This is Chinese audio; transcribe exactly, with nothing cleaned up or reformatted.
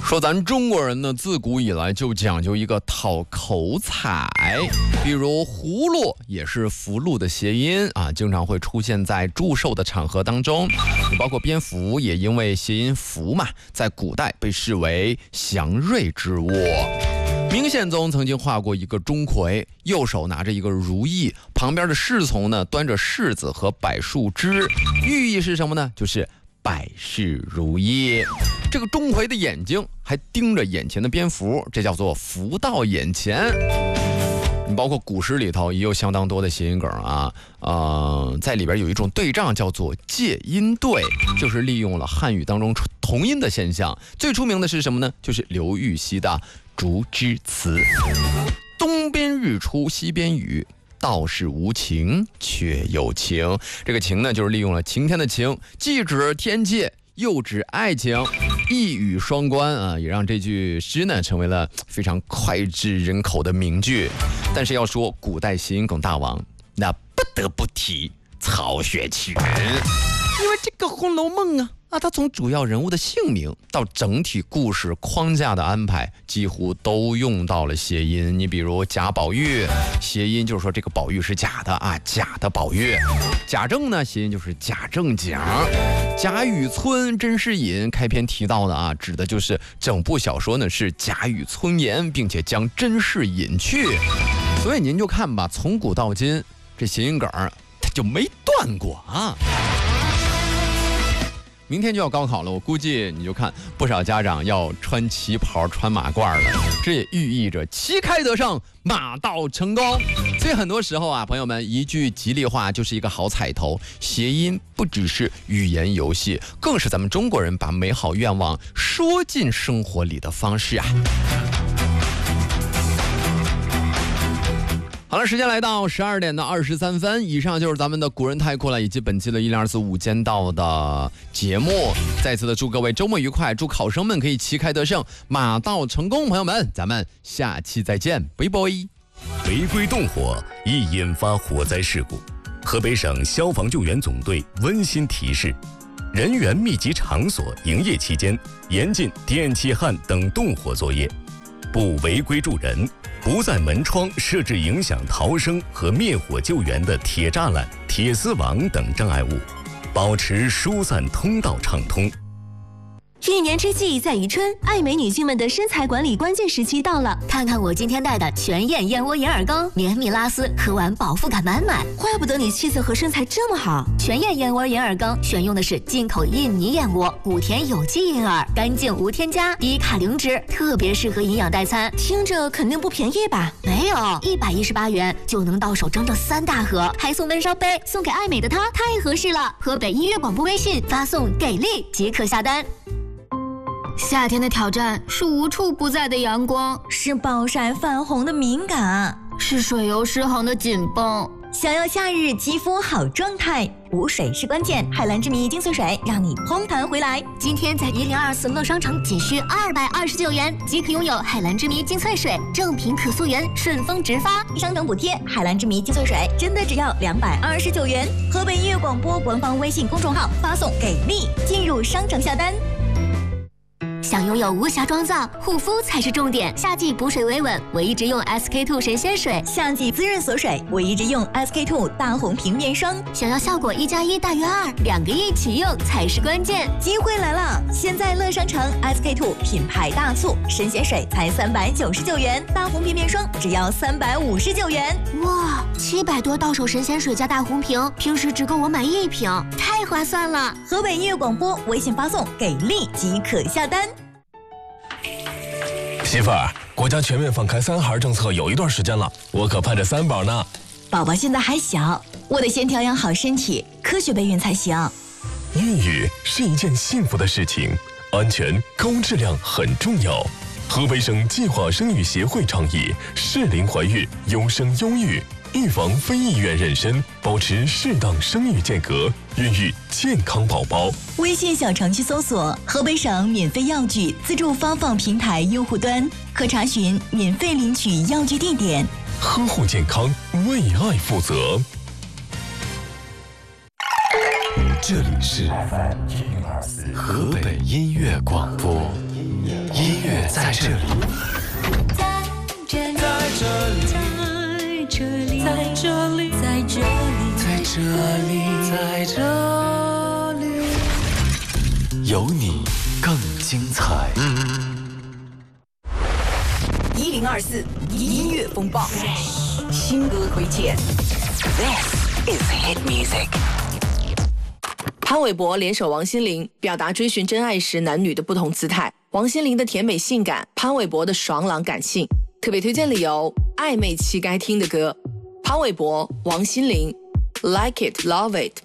说咱中国人呢，自古以来就讲究一个讨口彩，比如葫芦也是福禄的谐音啊，经常会出现在祝寿的场合当中。包括蝙蝠也因为谐音福嘛，在古代被视为祥瑞之物。明宪宗曾经画过一个钟馗，右手拿着一个如意，旁边的侍从呢端着柿子和柏树枝，寓意是什么呢？就是百事如意。这个钟馗的眼睛还盯着眼前的蝙蝠，这叫做福到眼前。包括古诗里头也有相当多的谐音梗啊，呃，在里边有一种对仗叫做借音对，就是利用了汉语当中同音的现象。最出名的是什么呢？就是刘禹锡的《竹枝词》：东边日出西边雨，道是无晴却有晴。这个晴呢，就是利用了晴天的晴，既指天气又指爱情，一语双关啊，也让这句诗呢成为了非常脍炙人口的名句。但是要说古代谐音梗大王，那不得不提曹雪芹，因为这个《红楼梦》啊。啊，他从主要人物的姓名到整体故事框架的安排，几乎都用到了谐音。你比如贾宝玉，谐音就是说这个宝玉是假的啊，假的宝玉。贾政呢，谐音就是假正经。贾雨村甄士隐开篇提到的啊，指的就是整部小说呢是贾雨村言，并且将甄士隐去。所以您就看吧，从古到今，这谐音梗它就没断过啊。明天就要高考了，我估计你就看不少家长要穿旗袍穿马褂了，这也寓意着旗开得胜，马到成功。所以很多时候啊，朋友们，一句吉利话就是一个好彩头。谐音不只是语言游戏，更是咱们中国人把美好愿望说进生活里的方式啊。好了，时间来到十二点的二十三分，以上就是咱们的古人太酷了，以及本期的一零二四午间道的节目。再次的祝各位周末愉快，祝考生们可以旗开得胜，马到成功。朋友们，咱们下期再见，拜拜。 违规动火易引发火灾事故，河北省消防救援总队温馨提示：人员密集场所营业期间，严禁电气焊等动火作业，不违规助人。不在门窗设置影响逃生和灭火救援的铁栅栏、铁丝网等障碍物，保持疏散通道畅通。 一年之计在于春，爱美女性们的身材管理关键时期到了。看看我今天带的全燕燕窝银耳羹，绵密拉丝，喝完饱腹感满满，怪不得你气色和身材这么好。全燕燕窝银耳羹选用的是进口印尼燕窝，谷田有机银耳，干净无添加，低卡零脂，特别适合营养代餐。听着肯定不便宜吧？没有，一百一十八元就能到手整整三大盒，还送温烧杯，送给爱美的她太合适了。河北音乐广播微信发送给力即可下单。夏天的挑战是无处不在的阳光， 是暴晒泛红的敏感， 是水油失衡的紧绷。 想要夏日肌肤好状态，补水是关键。海蓝之谜精粹水让你嘭弹回来。 今天在一零二四乐商城仅需二百二十九元即可拥有海蓝之谜精粹水，正品可溯源，顺丰直发， 商城补贴。海蓝之谜精粹水真的只要两百二十九元。河北音乐广播官方微信公众号发送给力，进入商城下单。 想拥有无瑕妆造，护肤才是重点。夏季补水维稳，我一直用 S K two 神仙水； 夏季滋润锁水，我一直用 S K two 大红瓶面霜。 想要效果一加一大于二，两个一起用才是关键。 机会来了！现在乐商城 S K two 品牌大促，神仙水才三百九十九元，大红瓶面霜只要三百五十九元。 哇，七百多到手神仙水加大红瓶，平时只够我买一瓶，太划算了！ 河北音乐广播微信发送给力即可下单。 媳妇儿，国家全面放开三孩政策有一段时间了，我可盼着三宝呢。 宝宝现在还小，我得先调养好身体，科学备孕才行。 孕育是一件幸福的事情，安全高质量很重要。河北省计划生育协会倡议适龄怀孕，优生优育，预防非意愿妊娠，保持适当生育间隔，孕育健康宝宝。 微信小程序搜索河北省免费药具自助发放平台用户端，可查询免费领取药具地点。 呵护健康，为爱负责。这里是 F M 一零二四河北音乐广播。 音乐在这里， 在这里，在这里，在这里，在这里， 在这里，在这里，有你更精彩。 一零二四音乐风暴，新歌推荐。This is hit music。 潘玮柏联手王心凌，表达追寻真爱时男女的不同姿态。王心凌的甜美性感，潘玮柏的爽朗感性。特别推荐理由：暧昧期该听的歌。潘玮柏、王心凌 ，Like It Love It。